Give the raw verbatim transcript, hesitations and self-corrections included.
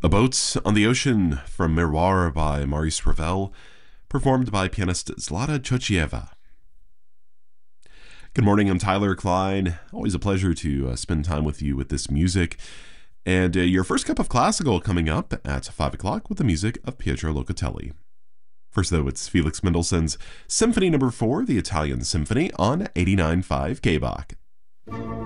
A Boat on the Ocean from Miroir by Maurice Ravel, performed by pianist Zlata Chochieva. Good morning, I'm Tyler Klein. Always a pleasure to uh, spend time with you with this music. And uh, your first cup of classical coming up at five o'clock with the music of Pietro Locatelli. First, though, it's Felix Mendelssohn's Symphony Number four, the Italian Symphony, on eighty-nine point five K B O C.